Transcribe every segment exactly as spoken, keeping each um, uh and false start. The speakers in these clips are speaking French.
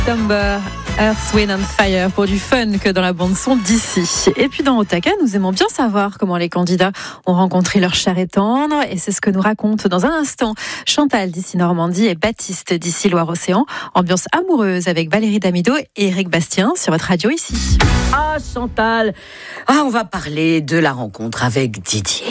September, Earth, Wind and Fire pour du fun que dans la bande-son d'ici. Et puis dans Otaka, nous aimons bien savoir comment les candidats ont rencontré leur chair et tendre. Et c'est ce que nous raconte dans un instant Chantal d'ici Normandie et Baptiste d'ici Loire-Océan. Ambiance amoureuse avec Valérie Damido et Eric Bastien sur votre radio ici. Ah Chantal, ah, on va parler de la rencontre avec Didier.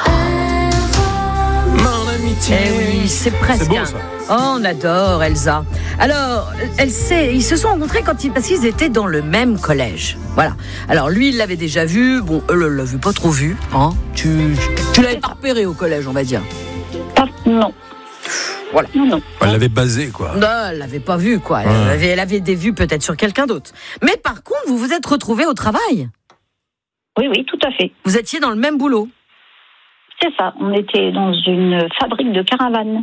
Eh oui, c'est presque. C'est beau, ça. Oh, on adore Elsa. Alors, elle sait, ils se sont rencontrés quand ils, parce qu'ils étaient dans le même collège. Voilà. Alors lui, il l'avait déjà vu. Bon, elle ne l'avait pas trop vu. Hein. Tu, tu l'avais pas repéré au collège, on va dire. Ah, non. Voilà. Non, non. Elle l'avait basé, quoi. Non, elle l'avait pas vu, quoi. Elle, Ouais. avait, elle avait des vues peut-être sur quelqu'un d'autre. Mais par contre, vous vous êtes retrouvés au travail. Oui, oui, tout à fait. Vous étiez dans le même boulot. C'est ça. On était dans une fabrique de caravanes.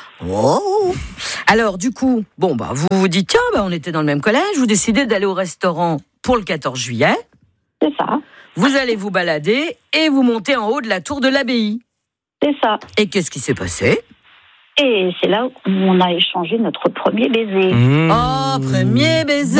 Oh. Alors du coup, bon bah vous vous dites tiens, bah, on était dans le même collège, vous décidez d'aller au restaurant pour le quatorze juillet. C'est ça. Vous allez vous balader et vous montez en haut de la tour de l'abbaye. C'est ça. Et qu'est-ce qui s'est passé? Et c'est là où on a échangé notre premier baiser. Mmh. Oh, premier baiser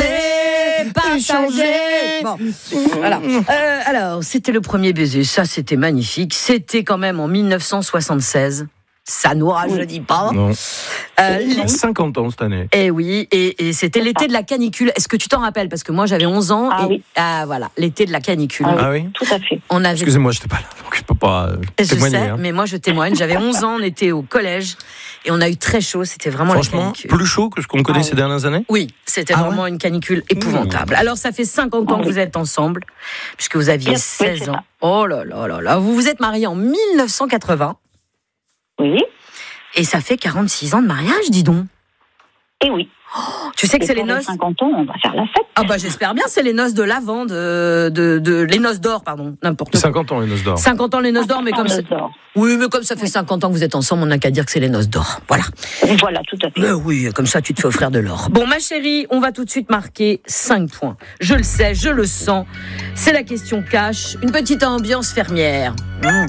partagé. Bon, voilà. Euh, alors, c'était le premier baiser. Ça, c'était magnifique. C'était quand même en dix-neuf cent soixante-seize. Ça nous rajeunit pas. Non. Euh, Il a cinquante ans cette année. Eh oui, et, et c'était l'été de la canicule. Est-ce que tu t'en rappelles? Parce que moi, j'avais onze ans. Ah et, oui. Ah, voilà, l'été de la canicule. Ah oui. Ah oui. Tout à fait. On avait... Excusez-moi, je n'étais pas là, donc je peux pas euh, Je témoigner. sais, hein. mais moi, je témoigne. J'avais onze ans, on était au collège et on a eu très chaud. C'était vraiment la Franchement, canicule. plus chaud que ce qu'on connaît Ah ces oui. dernières années. Oui, c'était Ah vraiment ouais une canicule épouvantable. Alors, ça fait cinquante ans Ah que oui. vous êtes ensemble, puisque vous aviez Oui, seize c'est ans. ça. Oh là là là là. Vous vous êtes mariés en dix-neuf cent quatre-vingts Oui. et ça fait quarante-six ans de mariage, dis donc. Et oui. Tu sais que Et c'est les pour les noces. cinquante ans, on va faire la fête. Ah bah j'espère bien, c'est les noces de l'Avent, de, de, de les noces d'or, pardon, n'importe quoi. cinquante ans les noces d'or. cinquante ans les noces d'or, mais comme Ah, ça... d'or. Oui, mais comme ça fait cinquante ans que vous êtes ensemble, on n'a qu'à dire que c'est les noces d'or. Voilà. Voilà, tout à fait. Mais oui, comme ça tu te fais offrir de l'or. Bon, ma chérie, on va tout de suite marquer cinq points. Je le sais, je le sens. C'est la question cash, une petite ambiance fermière. Mmh.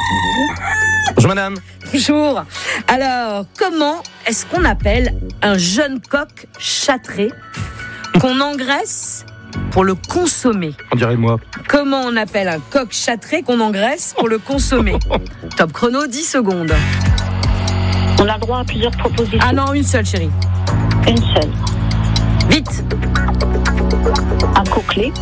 Bonjour madame. Bonjour. Alors, comment est-ce qu'on appelle un jeune coq châtré qu'on engraisse pour le consommer? On dirait moi. Comment on appelle un coq châtré qu'on engraisse pour le consommer? Top chrono, dix secondes. On a le droit à plusieurs propositions. Ah non, une seule, chérie. Une seule. Vite. Un coquelet.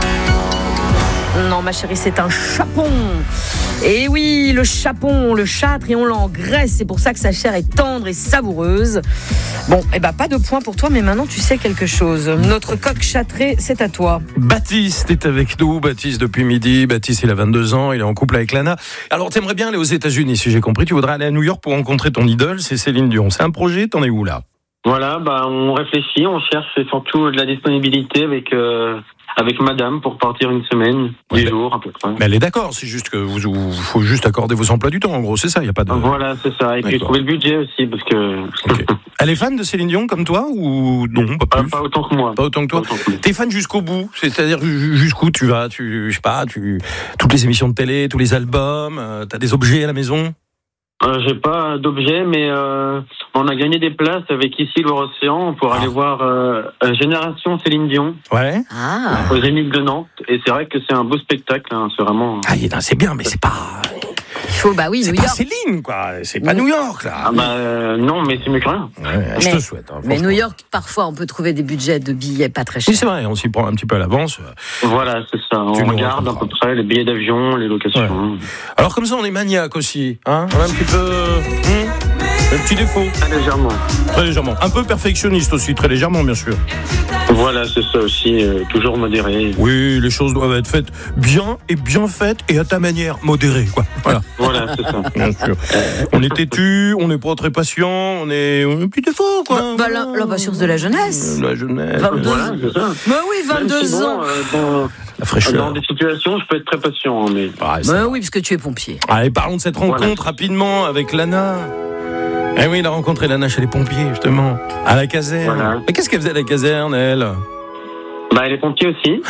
Non, ma chérie, c'est un chapon. Et oui, le chapon, le châtre, et on l'engraisse. C'est pour ça que sa chair est tendre et savoureuse. Bon, eh ben, pas de point pour toi, mais maintenant tu sais quelque chose. Notre coq châtré, c'est à toi. Baptiste est avec nous. Baptiste depuis midi. Baptiste, il a vingt-deux ans. Il est en couple avec Lana. Alors, t'aimerais bien aller aux États-Unis, si j'ai compris. Tu voudrais aller à New York pour rencontrer ton idole, c'est Céline Dion. C'est un projet. T'en es où là? Voilà, bah on réfléchit, on cherche surtout de la disponibilité avec euh, avec Madame pour partir une semaine, Ouais, dix mais- jours à peu près. Mais elle est d'accord. C'est juste que vous, vous faut juste accorder vos emplois du temps. En gros, c'est ça. Il y a pas de. Voilà, c'est ça. Et puis D'accord. trouver le budget aussi parce que Ok. Elle est fan de Céline Dion comme toi ou non? Pas pas, plus. pas autant que moi. Pas autant que toi. Pas autant que moi. T'es fan jusqu'au bout, c'est-à-dire ju- jusqu'où tu vas, tu, je sais pas, tu, toutes les émissions de télé, tous les albums, euh, t'as des objets à la maison? Euh, J'ai pas d'objet, mais euh, on a gagné des places avec ici l'Océan pour Ah. aller voir euh, euh, Génération Céline Dion Ouais. Ah. au Zénith de Nantes. Et c'est vrai que c'est un beau spectacle. Hein, c'est vraiment. Ah, non, c'est bien, mais c'est pas, Il faut, bah oui, c'est New pas York. Céline, quoi. C'est pas New York, là. Ah bah euh, non, mais c'est mieux que rien. Ouais, je Mais- te souhaite. hein, Mais franchement. New York, parfois, on peut trouver des budgets de billets pas très Oui, chers. c'est vrai, on s'y prend un petit peu à l'avance. Voilà, c'est ça. On Tu nous regarde à raconteras. peu près les billets d'avion, les locations. Alors, comme ça, on est maniaque aussi, hein. On a un petit peu, hum, un petit défaut, Très légèrement. très légèrement. Un peu perfectionniste aussi, très légèrement, bien sûr. Voilà, c'est ça aussi, euh, toujours modéré. Oui, les choses doivent être faites bien et bien faites et à ta manière, modérée, quoi. Voilà. Voilà, c'est ça. Bien sûr. On est têtu, on n'est pas très patient, on est on a un petit défaut, quoi. Bah, bah, l'im- l'impatience de la jeunesse. La jeunesse. vingt-deux Voilà, c'est ça. Mais oui, Même vingt-deux si, bon, ans. euh, dans, La dans fraîcheur. des situations, je peux être très patient, hein, mais Ah, ça Bah va. oui, parce que tu es pompier. Allez, parlons de cette rencontre Voilà. rapidement avec Lana. Eh oui, il a rencontré Lana chez les pompiers, justement, à la caserne. Voilà. Mais qu'est-ce qu'elle faisait à la caserne, elle? bah, elle est pompier aussi.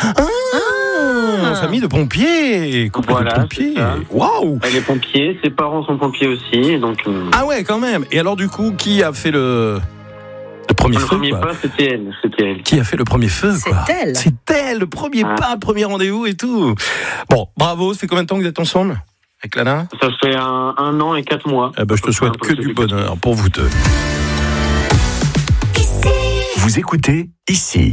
Ah, famille de pompiers, couple Voilà, de pompiers. c'est ça. Waouh! Elle est pompier, ses parents sont pompiers aussi, donc. euh, Ah ouais, quand même. Et alors, du coup, qui a fait le... Le premier Le feu, premier quoi. pas, c'était elle. C'était elle. Qui a fait le premier feu, quoi. C'est elle. C'est elle, le premier Ah. pas, le premier rendez-vous et tout. Bon, bravo, ça fait combien de temps que vous êtes ensemble avec Lana? Ça fait un, un an et quatre mois. Eh ben, je te souhaite que du bonheur pour vous deux. Vous écoutez ici.